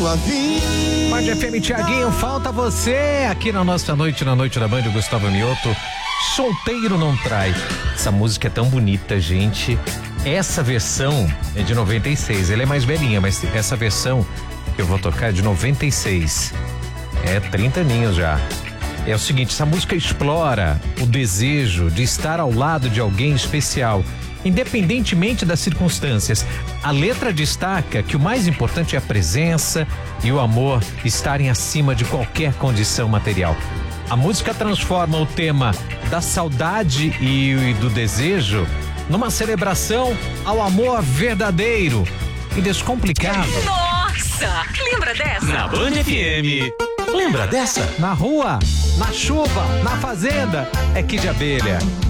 sua vida. Band FM, Thiaguinho, falta você aqui na nossa noite, na noite da Band, o Gustavo Mioto. Solteiro não trai. Essa música é tão bonita, gente. Essa versão é de 96. Ela é mais velhinha, mas essa versão que eu vou tocar é de 96. É 30 aninhos já. É o seguinte, essa música explora o desejo de estar ao lado de alguém especial, independentemente das circunstâncias. A letra destaca que o mais importante é a presença e o amor estarem acima de qualquer condição material. A música transforma o tema da saudade e do desejo numa celebração ao amor verdadeiro e descomplicado. Nossa, lembra dessa? Na Band FM, lembra dessa? Na rua, na chuva, na fazenda, é Kid Abelha.